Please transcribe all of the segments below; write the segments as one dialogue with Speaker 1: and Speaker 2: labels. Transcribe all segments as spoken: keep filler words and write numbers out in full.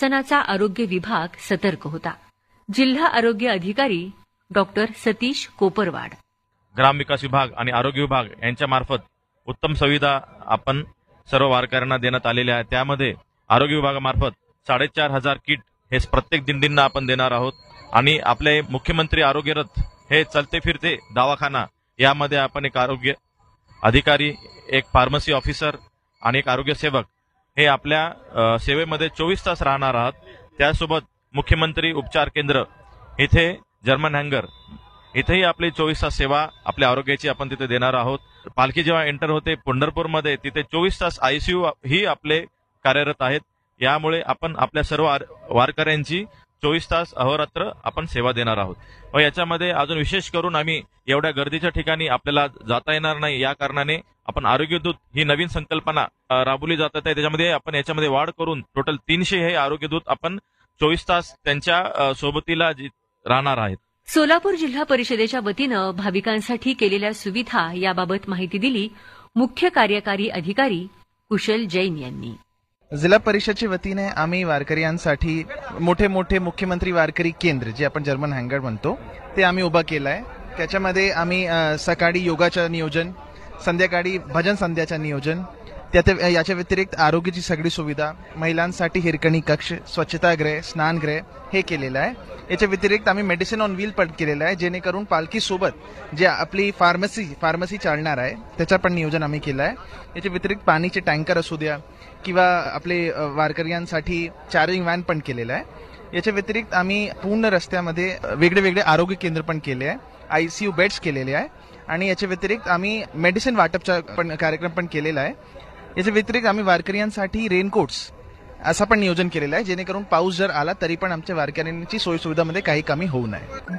Speaker 1: शासनाचा आरोग्य विभाग सतर्क होता. जिल्हा आरोग्य अधिकारी डॉक्टर सतीश कोपरवाड.
Speaker 2: ग्रामविकास विभाग आणि आरोग्य विभाग यांच्या मार्फत उत्तम सुविधा आपण सर्व वारकऱ्यांना देण्यात आलेल्या आहे. त्यामध्ये आरोग्य विभागामार्फत साडेचार हजार किट हे प्रत्येक दिंडींना आपण देणार आहोत आणि आपले मुख्यमंत्री आरोग्य रथ हे चलते फिरते दवाखाना यामध्ये आपण एक आरोग्य अधिकारी, एक फार्मसी ऑफिसर आणि एक आरोग्य सेवक हे आपल्या सेवेमध्ये चोवीस तास राहणार आहात. त्यासोबत मुख्यमंत्री उपचार केंद्र इथे जर्मन हँगर इथेही आपली चोवीस तास सेवा आपल्या आरोग्याची आपण तिथे देणार आहोत. पालखी जेव्हा एंटर होते पंढरपूरमध्ये तिथे चोवीस तास आयसीयू ही आपले कार्यरत आहेत. यामुळे आपण आपल्या सर्व वारकऱ्यांची चोवीस तास अहोरात्र आपण सेवा देणार आहोत. व याच्यामध्ये अजून विशेष करून आम्ही एवढ्या गर्दीच्या ठिकाणी आपल्याला जाता येणार नाही, या कारणाने आपण आरोग्य दूत ही नवीन संकल्पना राबवली जात आहे. त्याच्यामध्ये आपण याच्यामध्ये वाढ करून टोटल तीनशे हे आरोग्य दूत आपण चोवीस तास त्यांच्या सोबतीला राहणार आहेत.
Speaker 1: सोलापूर जिल्हा परिषदेच्या वतीनं भाविकांसाठी केलेल्या सुविधा याबाबत माहिती दिली मुख्य कार्यकारी अधिकारी कुशल जैन यांनी.
Speaker 3: जिल्हा परिषदेच्या वतीने आम्ही वारकऱ्यांसाठी मोठे मोठे मुख्यमंत्री वारकरी केंद्र जे आपण जर्मन हँगर म्हणतो ते आम्ही उभा केलं आहे. त्याच्यामध्ये आम्ही सकाळी योगाचं नियोजन, संध्याकाळी भजन संध्याचं नियोजन, त्यात याच्या व्यतिरिक्त आरोग्याची सगळी सुविधा, महिलांसाठी हिरकणी कक्ष, स्वच्छतागृह, स्नानगृह हे केलेलं आहे. याच्या व्यतिरिक्त आम्ही मेडिसिन ऑन व्हील पण केलेलं आहे, जेणेकरून पालखीसोबत जे आपली फार्मसी फार्मसी चालणार आहे त्याचं पण नियोजन आम्ही केलं आहे. याच्या व्यतिरिक्त पाणीचे टँकर असू द्या किंवा आपले वारकऱ्यांसाठी चार्जिंग व्हॅन पण केलेलं आहे. याच्या व्यतिरिक्त आम्ही पूर्ण रस्त्यामध्ये वेगळे वेगळे आरोग्य केंद्र पण केले आहे, आयसीयू बेड्स केलेले आहे आणि याच्या व्यतिरिक्त आम्ही मेडिसिन वाटपचा पण कार्यक्रम पण केलेला आहे. याच्या व्यतिरिक्त आम्ही वारकऱ्यांसाठी रेनकोट्स असं पण नियोजन केलेलं आहे, जेणेकरून पाऊस जर आला तरी पण आमच्या वारकऱ्यांची सोयी सुविधामध्ये काही कमी होऊ नये.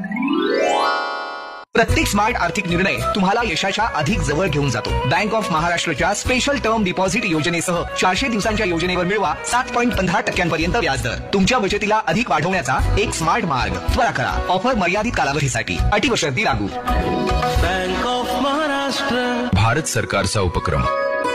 Speaker 4: प्रत्येक स्मार्ट आर्थिक निर्णय तुम्हाला यशाच्या अधिक जवळ घेऊन जातो. बँक ऑफ महाराष्ट्रच्या स्पेशल टर्म डिपॉझिट योजनेसह चारशे दिवसांच्या योजनेवर मिळवा सात पॉईंट पंधरा टक्क्यांपर्यंत व्याजदर. तुमच्या बचतीला अधिक वाढवण्याचा एक स्मार्ट मार्ग. त्वरा करा. ऑफर मर्यादित कालावधीसाठी. अटी व शर्ती लागू.
Speaker 5: बँक ऑफ महाराष्ट्र, भारत सरकारचा उपक्रम.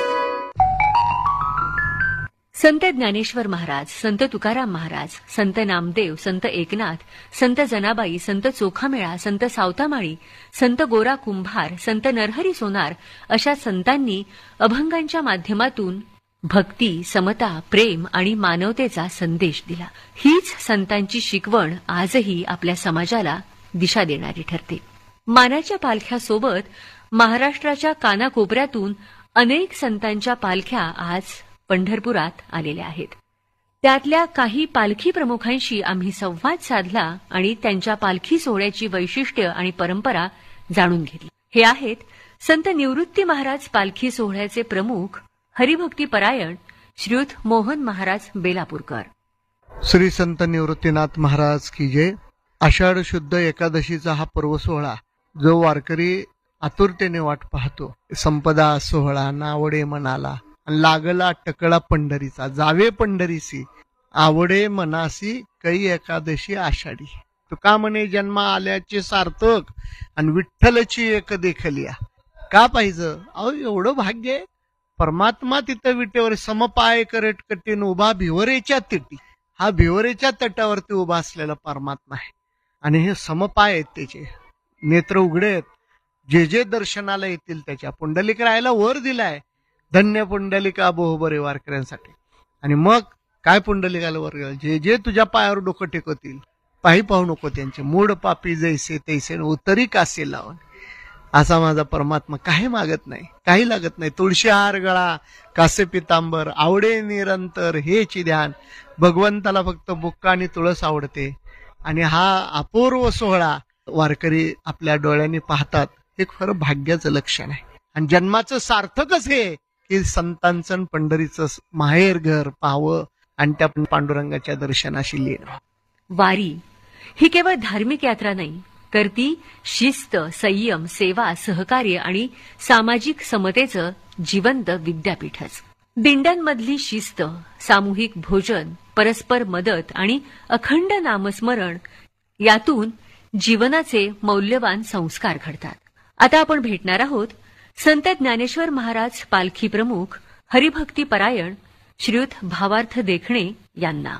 Speaker 1: संत ज्ञानेश्वर महाराज, संत तुकाराम महाराज, संत नामदेव, संत एकनाथ, संत जनाबाई, संत चोखामेळा, संत सावतामाळी, संत गोरा कुंभार, संत नरहरी सोनार अशा संतांनी अभंगांच्या माध्यमातून भक्ती, समता, प्रेम आणि मानवतेचा संदेश दिला. हीच संतांची शिकवण आजही आपल्या समाजाला दिशा देणारी ठरते. मानाच्या पालख्यासोबत महाराष्ट्राच्या कानाकोपऱ्यातून अनेक संतांच्या पालख्या आज पंढरपुरात आलेल्या आहेत. त्यातल्या काही पालखी प्रमुखांशी आम्ही संवाद साधला आणि त्यांच्या पालखी सोहळ्याची वैशिष्ट्य आणि परंपरा जाणून घेतली. हे आहेत संत निवृत्ती महाराज पालखी सोहळ्याचे प्रमुख हरिभक्ती परायण श्रीयुत मोहन महाराज बेलापूरकर.
Speaker 6: श्री संत निवृत्तीनाथ महाराज की जय. आषाढ शुद्ध एकादशीचा हा पर्व सोहळा जो वारकरी आतुरतेने वाट पाहतो. संपदा सोहळा नावडे मनाला, लागला टकळा पंढरीचा, जावे पंढरीसी आवडे मनासी कै एकादशी आषाढी. तुका म्हणे जन्मा आल्याचे सार्थक आणि विठ्ठलची एक देखलिया. का पाहिजे अहो एवढं भाग्य आहे. परमात्मा तिथं विटेवर समपाय करट कटीन उभा भिवरेच्या तटी. हा भिवरेच्या तटावरती उभा असलेला परमात्मा आहे आणि हे समपाय आहेत, त्याचे नेत्र उघडे आहेत. जे जे दर्शनाला येतील त्याच्या पुंडलिक राहायला वर दिलाय. धन्य पुंडलिका बोहबरे वारकऱ्यांसाठी. आणि मग काय पुंडलिकाला वर गेला, जे जे तुझ्या पायावर डोकं टेकवतील पाही पाहू नको त्यांचे. मूड पापी जैसे तैसे उतरी कासे लावून. असा माझा परमात्मा काही मागत नाही, काही लागत नाही. तुळशी हार गळा कासे पितांबर आवडे निरंतर हेच ध्यान. भगवंताला फक्त बुक्का आणि तुळस आवडते. आणि हा अपूर्व सोहळा वारकरी आपल्या डोळ्यांनी पाहतात. हे खरं भाग्याचं लक्षण आहे. आणि जन्माचं सार्थकच हे की संतांचं पंढरीचं माहेर घर पाहावं आणि त्या पांडुरंगाच्या दर्शनाशी लिहिणं.
Speaker 1: वारी ही केवळ धार्मिक यात्रा नाही, तर ती शिस्त, संयम, सेवा, सहकार्य आणि सामाजिक समतेचं जिवंत विद्यापीठच. दिंड्यांमधली शिस्त, सामूहिक भोजन, परस्पर मदत आणि अखंड नामस्मरण यातून जीवनाचे मौल्यवान संस्कार घडतात. आता आपण भेटणार आहोत संत ज्ञानेश्वर महाराज पालखी प्रमुख हरिभक्ती परायण श्रीयुत भावार्थ देखणे यांना.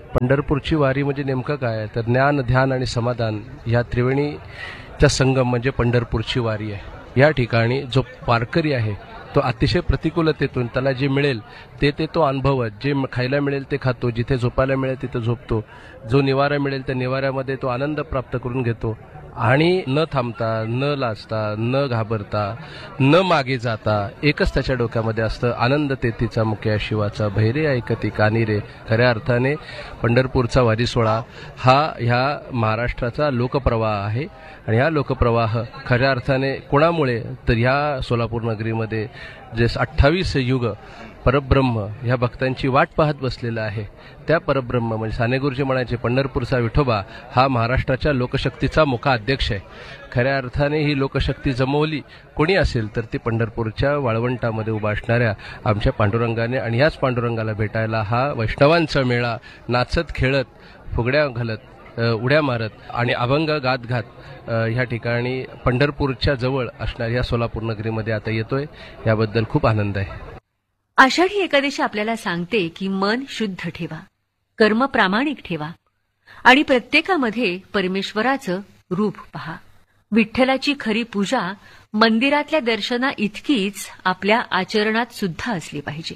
Speaker 7: पंढरपूरची वारी म्हणजे नेमकं काय तर ज्ञान, ध्यान आणि समाधान या त्रिवेणीचा संगम म्हणजे पंढरपूरची वारी आहे. या ठिकाणी जो वारकरी आहे तो अतिशय प्रतिकूलतेतून त्याला जे मिळेल ते ते तो अनुभवत, जे खायला मिळेल ते खातो, जिथे झोपायला मिळेल तिथे झोपतो, जो निवारा मिळेल त्या निवाऱ्यामध्ये तो आनंद प्राप्त करून घेतो आणि न थांबता, न लाजता, न घाबरता, न मागे जाता एकच त्याच्या डोक्यामध्ये असतं, आनंद तेथीचा मुक्या शिवाचा, भैरे ऐकती कानी रे. खऱ्या अर्थाने पंढरपूरचा वारी सोहळा हा ह्या महाराष्ट्राचा लोकप्रवाह आहे आणि हा लोकप्रवाह खऱ्या अर्थाने कोणामुळे तर ह्या सोलापूर नगरीमध्ये जे अठ्ठावीस युग परब्रह्म ह्या भक्तांची वाट पाहत बसलेला आहे, त्या परब्रह्म म्हणजे साने गुरुजी म्हणायचे पंढरपूरचा विठोबा हा महाराष्ट्राच्या लोकशक्तीचा मुखा अध्यक्ष आहे. खऱ्या अर्थाने ही लोकशक्ती जमवली कोणी असेल तर ती पंढरपूरच्या वाळवंटामध्ये उभा असणाऱ्या आमच्या पांडुरंगाने, आणि ह्याच पांडुरंगाला भेटायला हा वैष्णवांचा मेळा नाचत खेळत, फुगड्या घालत, उड्या मारत आणि अभंग गात घात ह्या ठिकाणी पंढरपूरच्या जवळ असणाऱ्या या सोलापूर नगरीमध्ये आता येतोय. याबद्दल खूप आनंद आहे.
Speaker 1: आषाढी एकादशी आपल्याला सांगते की मन शुद्ध ठेवा, कर्म प्रामाणिक ठेवा आणि प्रत्येकामध्ये परमेश्वराचं रूप पहा. विठ्ठलाची खरी पूजा मंदिरातल्या दर्शना इतकीच आपल्या आचरणात सुद्धा असली पाहिजे.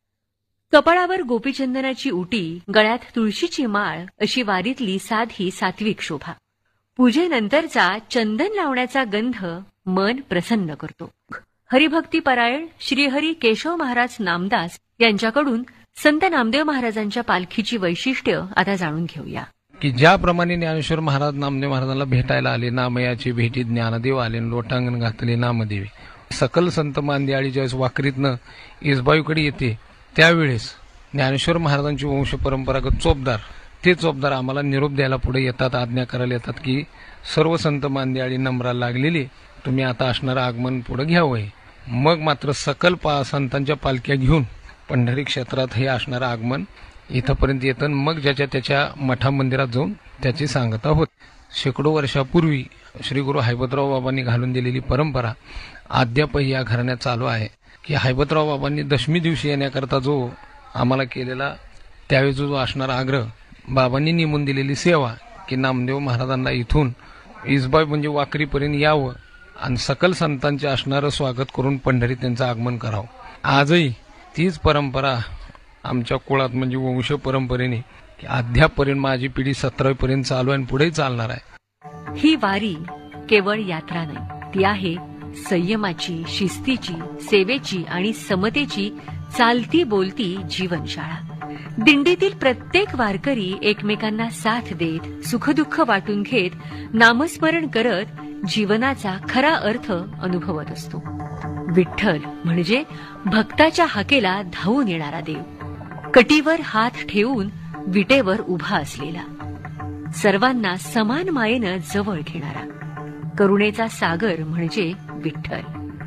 Speaker 1: कपाळावर गोपीचंदनाची उटी, गळ्यात तुळशीची माळ अशी वारीतली साधी सात्विक शोभा. पूजेनंतरचा चंदन लावण्याचा गंध मन प्रसन्न करतो. हरिभक्तीपरायण श्रीहरी केशव महाराज नामदास यांच्याकडून संत नामदेव महाराजांच्या पालखीची वैशिष्ट्य आता जाणून घेऊया.
Speaker 8: की ज्याप्रमाणे ज्ञानेश्वर महाराज नामदेव महाराजांना भेटायला आले, नामयाची भेटी ज्ञानदेव आले, लोटांगण घातले नामदेवी. सकल संत मांदियाळी ज्यावेळेस वाकरीतनं इसबाईकडे येते त्यावेळेस ज्ञानेश्वर महाराजांची वंश परंपरागत चोपदार ते चोपदार आम्हाला निरोप द्यायला पुढे येतात, आज्ञा करायला येतात की सर्व संत मांदियाळी नम्राला लागलेली, तुम्ही आता असणारं आगमन पुढे घ्यावं. मग मात्र सकल पा संतांच्या पालख्या घेऊन पंढरी क्षेत्रात हे असणारं आगमन इथंपर्यंत येतं. मग ज्याच्या त्याच्या मठा मंदिरात जाऊन त्याची सांगता होत. शेकडो वर्षापूर्वी श्री गुरु हैबतराव बाबांनी घालून दिलेली परंपरा अद्यापही या घराण्यात चालू आहे की हैबतराव बाबांनी दशमी दिवशी येण्याकरता जो आम्हाला केलेला त्यावेळी जो असणारा आग्रह, बाबांनी नेमून दिलेली सेवा की नामदेव महाराजांना इथून इसबाई म्हणजे वाकरीपर्यंत यावं आणि सकल संतांचे असणारं स्वागत करून पंढरीत त्यांचं आगमन करावं. आजही तीच परंपरा आमच्या कुळात म्हणजे वंश परंपरेने अद्यापर्यंत माझी पिढी सतरावीपर्यंत चालू आहे आणि पुढेही चालणार आहे.
Speaker 1: ही वारी केवळ यात्रा नाही, ती आहे संयमाची, शिस्तीची, सेवेची आणि समतेची चालती बोलती जीवनशाळा. दिंडीतील प्रत्येक वारकरी एकमेकांना साथ देत, सुखदुःख वाटून घेत, नामस्मरण करत जीवनाचा खरा अर्थ अनुभवत असतो. विठ्ठल म्हणजे भक्ताच्या हाकेला धावून येणारा देव, कटीवर हात ठेवून विटेवर उभा असलेला, सर्वांना समान मायेनं जवळ घेणारा, करुणेचा सागर म्हणजे विठ्ठल.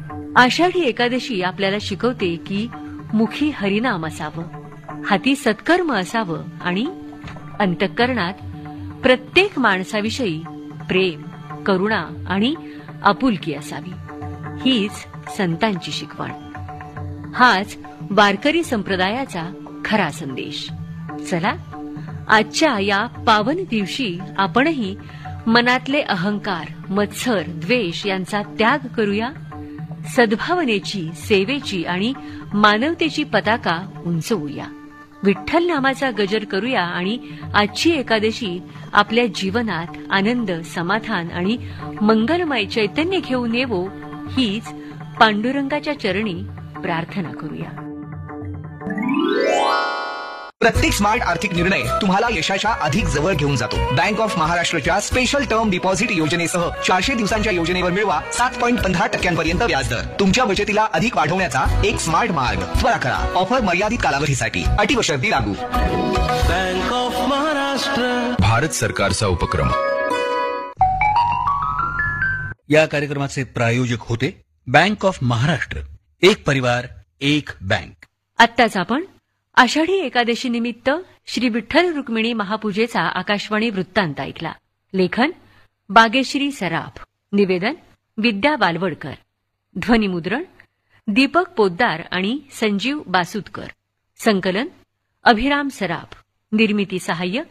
Speaker 1: आषाढी एकादशी आपल्याला शिकवते की मुखी हरिनाम असावं, हाती सत्कर्म असावं आणि अंतःकरणात प्रत्येक माणसाविषयी प्रेम, करुणा आणि आपुलकी असावी. हीच संतांची शिकवण, हाच वारकरी संप्रदायाचा खरा संदेश. चला, आजच्या या पावन दिवशी आपणही मनातले अहंकार, मत्सर, द्वेष यांचा त्याग करूया. सद्भावनेची, सेवेची आणि मानवतेची पताका उंचवूया. विठ्ठल नामाचा गजर करूया आणि आजची एकादशी आपल्या जीवनात आनंद, समाधान आणि मंगलमय चैतन्य घेऊन येवो, हीच पांडुरंगाच्या चरणी प्रार्थना करूया.
Speaker 4: प्रत्येक स्मार्ट आर्थिक निर्णय तुम्हाला यशाच्या अधिक जवळ घेऊन जातो. बँक ऑफ महाराष्ट्रच्या स्पेशल टर्म डिपॉझिट योजनेसह चारशे दिवसांच्या योजनेवर मिळवा सात पॉईंट पंधरा टक्क्यांपर्यंत व्याजदर. तुमच्या बचतीला अधिक वाढवण्याचा एक स्मार्ट मार्ग. त्वरा करा, ऑफर मर्यादित कालावधीसाठी, अटी व शर्ती लागू.
Speaker 5: बँक ऑफ महाराष्ट्र, भारत सरकारचा उपक्रम.
Speaker 9: या कार्यक्रमाचे प्रायोजक होते बँक ऑफ महाराष्ट्र, एक परिवार एक बँक.
Speaker 1: आत्ताच आपण आषाढी एकादशी निमित्त श्री विठ्ठल रुक्मिणी महापूजेचा आकाशवाणी वृत्तांत ऐकला. लेखन बागेश्री सराफ, निवेदन विद्या बालवडकर, ध्वनिमुद्रण दीपक पोद्दार आणि संजीव बासुदकर, संकलन अभिराम सराफ, निर्मिती सहाय्य